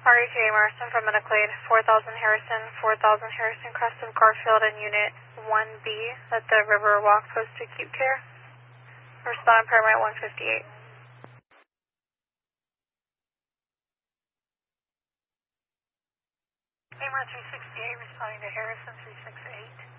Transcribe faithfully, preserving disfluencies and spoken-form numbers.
R E J Marston from Medical Aid, four thousand Harrison, four thousand Harrison, crest of Garfield and Unit one B at the Riverwalk Post Acute Care. Respond Paramount one fifty-eight. A M R three sixty-eight responding to Harrison three six eight.